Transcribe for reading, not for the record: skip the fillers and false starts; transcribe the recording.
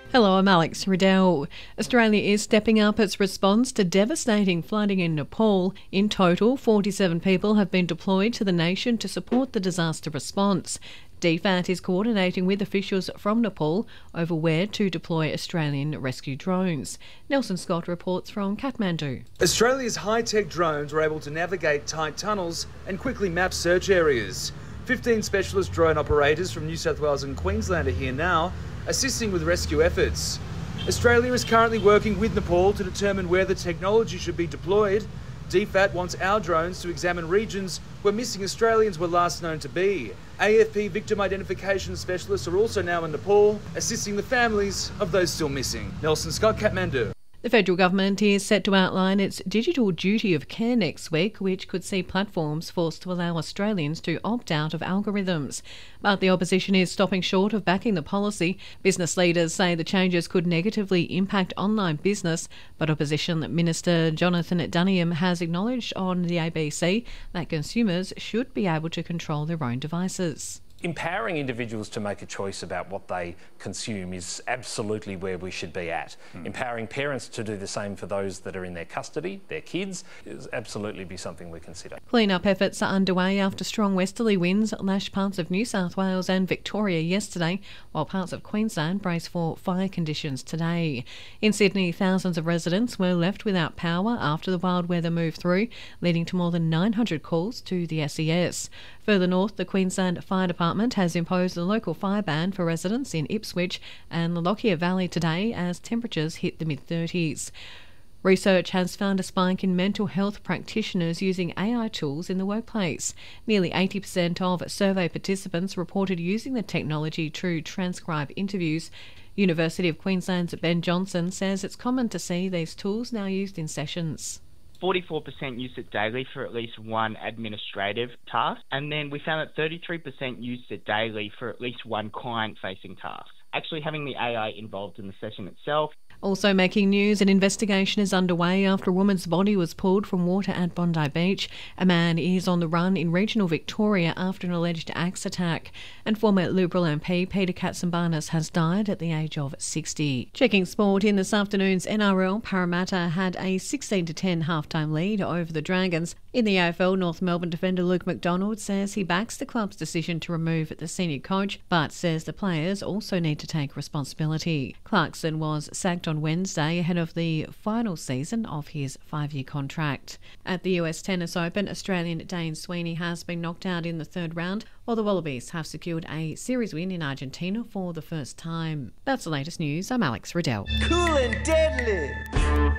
Hello, I'm Alex Riddell. Australia is stepping up its response to devastating flooding in Nepal. In total, 47 people have been deployed to the nation to support the disaster response. DFAT is coordinating with officials from Nepal over where to deploy Australian rescue drones. Nelson Scott reports from Kathmandu. Australia's high-tech drones were able to navigate tight tunnels and quickly map search areas. 15 specialist drone operators from New South Wales and Queensland are here now, assisting with rescue efforts. Australia is currently working with Nepal to determine where the technology should be deployed. DFAT wants our drones to examine regions where missing Australians were last known to be. AFP victim identification specialists are also now in Nepal, assisting the families of those still missing. Nelson Scott, Kathmandu. The federal government is set to outline its digital duty of care next week, which could see platforms forced to allow Australians to opt out of algorithms. But the opposition is stopping short of backing the policy. Business leaders say the changes could negatively impact online business, but Opposition Minister Jonathan Duniam has acknowledged on the ABC that consumers should be able to control their own devices. Empowering individuals to make a choice about what they consume is absolutely where we should be at. Empowering parents to do the same for those that are in their custody, their kids, is absolutely be something we consider. Clean-up efforts are underway after strong westerly winds lashed parts of New South Wales and Victoria yesterday, while parts of Queensland brace for fire conditions today. In Sydney, thousands of residents were left without power after the wild weather moved through, leading to more than 900 calls to the SES. Further north, the Queensland Fire Department has imposed a local fire ban for residents in Ipswich and the Lockyer Valley today as temperatures hit the mid-30s. Research has found a spike in mental health practitioners using AI tools in the workplace. Nearly 80% of survey participants reported using the technology to transcribe interviews. University of Queensland's Ben Johnson says it's common to see these tools now used in sessions. 44% used it daily for at least one administrative task, and then we found that 33% used it daily for at least one client-facing task. Actually having the AI involved in the session itself. Also making news, an investigation is underway after a woman's body was pulled from water at Bondi Beach. A man is on the run in regional Victoria after an alleged axe attack. And former Liberal MP Peter Katsambarnis has died at the age of 60. Checking sport in this afternoon's NRL, Parramatta had a 16-10 halftime lead over the Dragons. In the AFL, North Melbourne defender Luke McDonald says he backs the club's decision to remove the senior coach, but says the players also need to take responsibility. Clarkson was sacked on Wednesday ahead of the final season of his 5-year contract. At the US Tennis Open, Australian Dane Sweeney has been knocked out in the third round, while the Wallabies have secured a series win in Argentina for the first time. That's the latest news. I'm Alex Riddell. Cool and deadly.